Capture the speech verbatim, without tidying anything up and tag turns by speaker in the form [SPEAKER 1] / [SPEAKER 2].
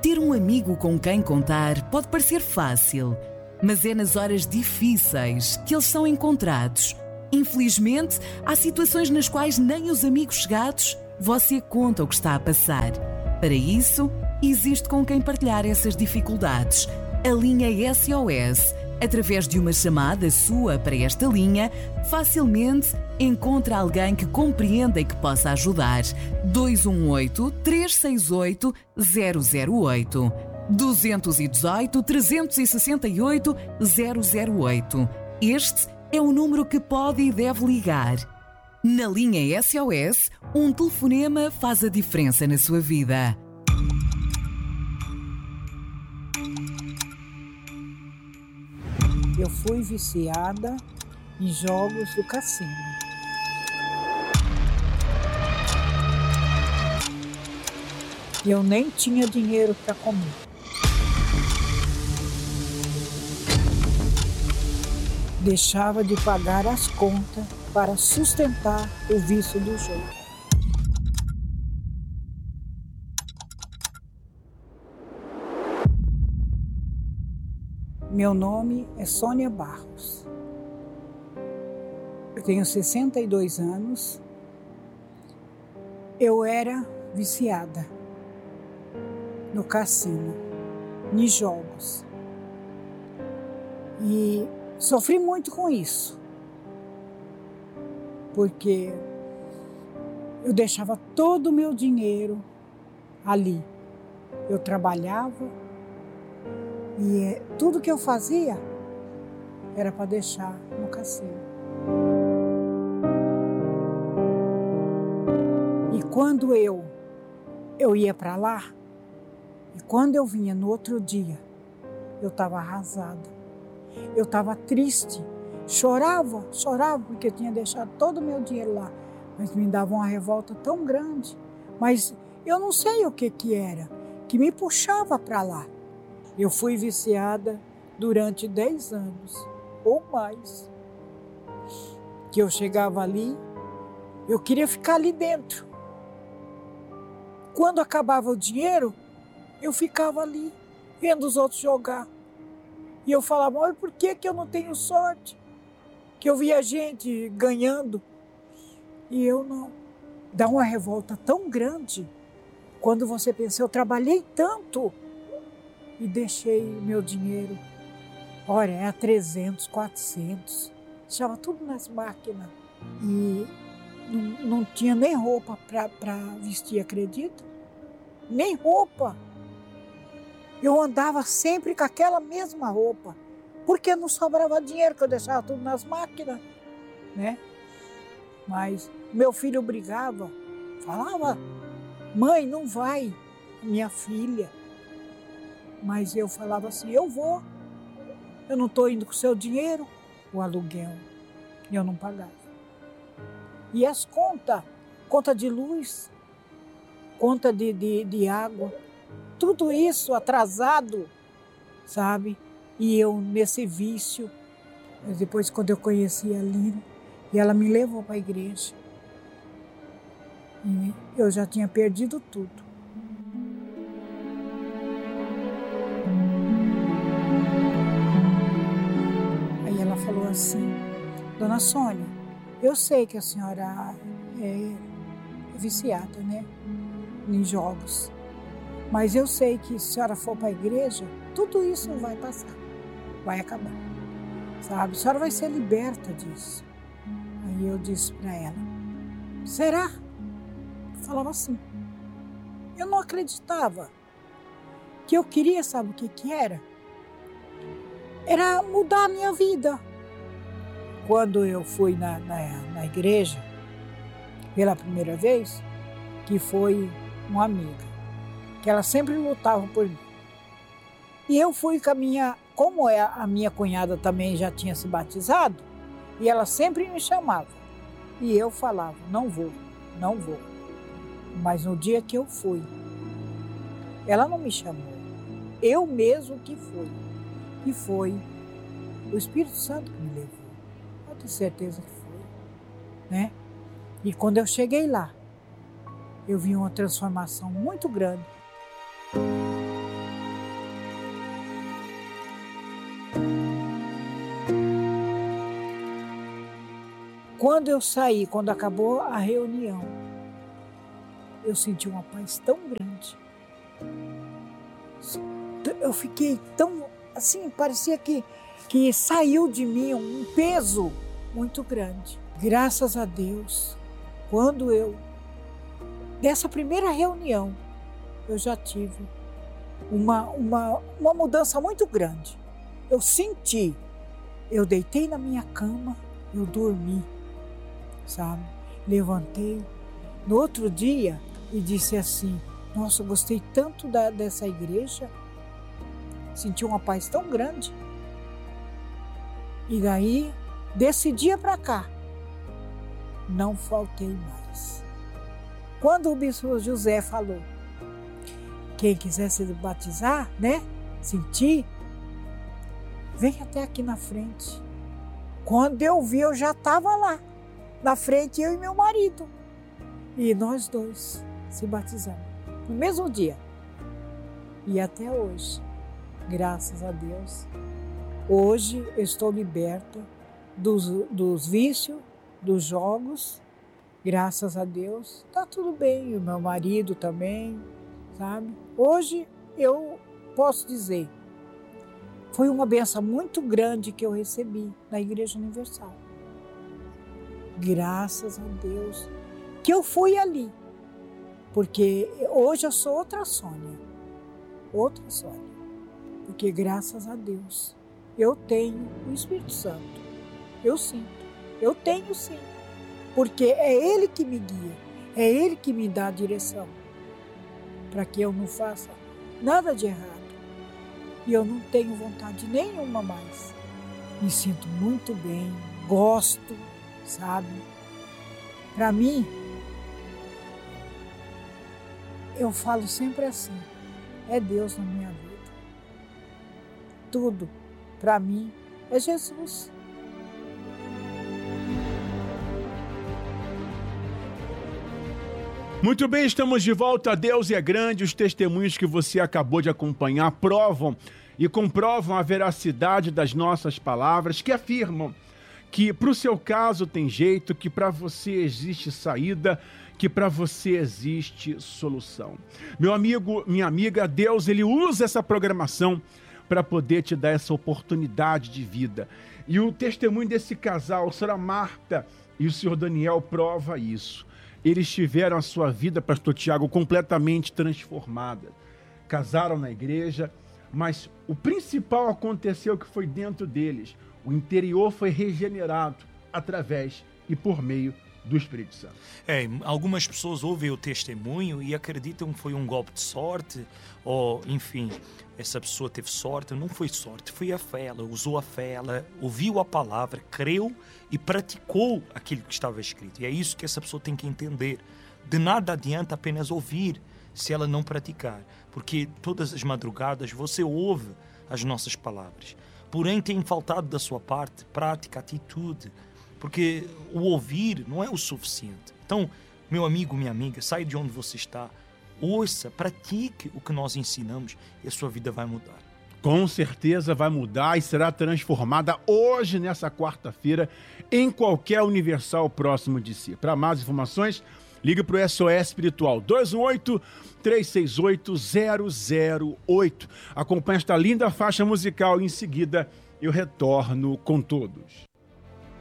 [SPEAKER 1] Ter um amigo com quem contar pode parecer fácil, mas é nas horas difíceis que eles são encontrados. Infelizmente, há situações nas quais nem os amigos chegados você conta o que está a passar. Para isso, existe com quem partilhar essas dificuldades. A linha S O S. Através de uma chamada sua para esta linha, facilmente encontra alguém que compreenda e que possa ajudar. dois um oito, três seis oito, zero zero oito. dois um oito, três seis oito, zero zero oito. Este é o número que pode e deve ligar. Na linha S O S, um telefonema faz a diferença na sua vida.
[SPEAKER 2] Eu fui viciada em jogos do cassino. Eu nem tinha dinheiro para comer. Deixava de pagar as contas para sustentar o vício do jogo. Meu nome é Sônia Barros. Eu tenho sessenta e dois anos. Eu era viciada no cassino, em jogos. E sofri muito com isso. Porque eu deixava todo o meu dinheiro ali. Eu trabalhava. E tudo que eu fazia era para deixar no cassino. E quando eu, eu ia para lá, e quando eu vinha no outro dia, eu estava arrasada. Eu estava triste, chorava, chorava porque eu tinha deixado todo o meu dinheiro lá. Mas me dava uma revolta tão grande. Mas eu não sei o que que era, que me puxava para lá. Eu fui viciada durante dez anos, ou mais. Que eu chegava ali, eu queria ficar ali dentro. Quando acabava o dinheiro, eu ficava ali, vendo os outros jogar. E eu falava, mas por que que eu não tenho sorte? Que eu via gente ganhando e eu não. Dá uma revolta tão grande quando você pensa, eu trabalhei tanto. E deixei meu dinheiro, olha, é a trezentos, quatrocentos, deixava tudo nas máquinas. E não, não tinha nem roupa para vestir, acredita? Nem roupa. Eu andava sempre com aquela mesma roupa, porque não sobrava dinheiro, que eu deixava tudo nas máquinas, né? Mas meu filho brigava, falava, mãe, não vai, minha filha. Mas eu falava assim, eu vou, eu não estou indo com o seu dinheiro, o aluguel, e eu não pagava. E as contas, conta de luz, conta de, de, de água, tudo isso atrasado, sabe? E eu nesse vício, depois quando eu conheci a Lina, e ela me levou para a igreja, e eu já tinha perdido tudo. Falou assim, dona Sônia, eu sei que a senhora é viciada, né, em jogos, mas eu sei que se a senhora for para a igreja, tudo isso vai passar, vai acabar, sabe? A senhora vai ser liberta disso. Aí eu disse para ela, será? Eu falava assim, eu não acreditava, que eu queria, sabe o que que era? Era mudar a minha vida. Quando eu fui na, na, na igreja, pela primeira vez, que foi uma amiga, que ela sempre lutava por mim. E eu fui com a minha, como é, a minha cunhada também já tinha se batizado, e ela sempre me chamava. E eu falava, não vou, não vou. Mas no dia que eu fui, ela não me chamou, eu mesmo que fui. E foi o Espírito Santo que me levou. Eu tenho certeza que foi, né? E quando eu cheguei lá, eu vi uma transformação muito grande. Quando eu saí, quando acabou a reunião, eu senti uma paz tão grande. Eu fiquei tão, assim, parecia que, que saiu de mim um peso muito grande. Graças a Deus, quando eu, dessa primeira reunião, eu já tive uma, uma, uma mudança muito grande. Eu senti, eu deitei na minha cama, eu dormi, sabe? Levantei no outro dia e disse assim, nossa, eu gostei tanto da, dessa igreja, senti uma paz tão grande. E daí, desse dia para cá, não faltei mais. Quando o bispo José falou, quem quiser se batizar, né, sentir, vem até aqui na frente. Quando eu vi, eu já estava lá, na frente, eu e meu marido. E nós dois se batizamos, no mesmo dia. E até hoje, graças a Deus, hoje eu estou liberta dos, dos vícios, dos jogos, graças a Deus. Está tudo bem, o meu marido também, sabe? Hoje eu posso dizer, foi uma bênção muito grande que eu recebi na Igreja Universal. Graças a Deus que eu fui ali, porque hoje eu sou outra Sônia, outra Sônia, porque graças a Deus eu tenho o Espírito Santo, eu sinto, eu tenho sim, porque é Ele que me guia, é Ele que me dá a direção, para que eu não faça nada de errado. E eu não tenho vontade nenhuma mais. Me sinto muito bem, gosto, sabe? Para mim, eu falo sempre assim, é Deus na minha vida. Tudo, para mim, é Jesus.
[SPEAKER 3] Muito bem, estamos de volta. Deus é grande. Os testemunhos que você acabou de acompanhar provam e comprovam a veracidade das nossas palavras, que afirmam que para o seu caso tem jeito, que para você existe saída, que para você existe solução. Meu amigo, minha amiga, Deus, ele usa essa programação para poder te dar essa oportunidade de vida. E o testemunho desse casal, a senhora Marta e o senhor Daniel, prova isso. Eles tiveram a sua vida, pastor Tiago, completamente transformada. Casaram na igreja, mas o principal aconteceu que foi dentro deles. O interior foi regenerado através e por meio do Espírito Santo.
[SPEAKER 4] É, algumas pessoas ouvem o testemunho e acreditam que foi um golpe de sorte, ou, enfim, essa pessoa teve sorte. Não foi sorte, foi a fé. Ela usou a fé, ela ouviu a palavra, creu e praticou aquilo que estava escrito. E é isso que essa pessoa tem que entender. De nada adianta apenas ouvir se ela não praticar, porque todas as madrugadas você ouve as nossas palavras. Porém, tem faltado da sua parte prática, atitude, porque o ouvir não é o suficiente. Então, meu amigo, minha amiga, sai de onde você está, ouça, pratique o que nós ensinamos e a sua vida vai mudar.
[SPEAKER 3] Com certeza vai mudar e será transformada hoje, nessa quarta-feira, em qualquer Universal próximo de si. Para mais informações, ligue para o S O S Espiritual dois um oito, três seis oito, zero zero oito. Acompanhe esta linda faixa musical e em seguida eu retorno com todos.